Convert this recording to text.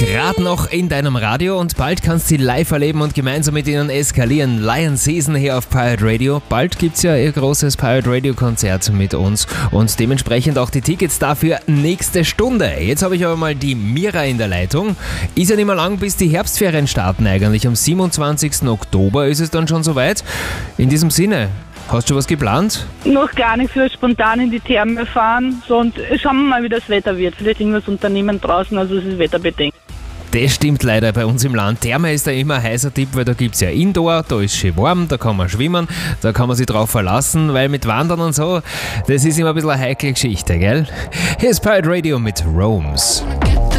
Gerade noch in deinem Radio und bald kannst du sie live erleben und gemeinsam mit ihnen eskalieren. Lion Season hier auf Pirate Radio. Bald gibt es ja ihr großes Pirate Radio Konzert mit uns und dementsprechend auch die Tickets dafür nächste Stunde. Jetzt habe ich aber mal die Mira in der Leitung. Ist ja nicht mehr lang, bis die Herbstferien starten eigentlich. Am 27. Oktober ist es dann schon soweit. In diesem Sinne, hast du was geplant? Noch gar nicht, so spontan in die Therme fahren. So, und schauen wir mal, wie das Wetter wird. Vielleicht irgendwas unternehmen draußen, also es ist wetterbedingt. Das stimmt leider bei uns im Land. Therme ist da immer ein heißer Tipp, weil da gibt es ja Indoor, da ist schön warm, da kann man schwimmen, da kann man sich drauf verlassen, weil mit Wandern und so, das ist immer ein bisschen eine heikle Geschichte, gell? Hier ist Pirate Radio mit Roams.